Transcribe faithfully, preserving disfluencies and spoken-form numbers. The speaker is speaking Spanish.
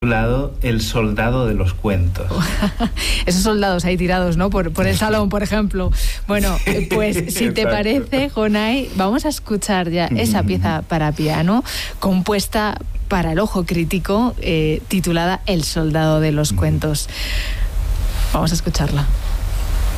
titulado El soldado de los cuentos. Esos soldados ahí tirados, ¿no? Por, por el salón, por ejemplo. Bueno, pues si te parece, Jonay, vamos a escuchar ya esa pieza para piano, compuesta para el ojo crítico, eh, titulada El soldado de los cuentos. Vamos a escucharla.